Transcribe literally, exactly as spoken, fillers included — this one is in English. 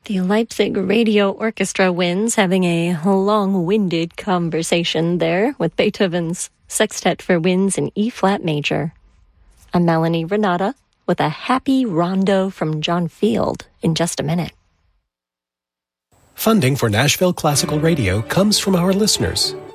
The Leipzig Radio Orchestra Winds having a long-winded conversation there with Beethoven's Sextet for Winds in E-flat major. I'm Melanie Renata with a happy rondo from John Field in just a minute. Funding for Nashville Classical Radio comes from our listeners,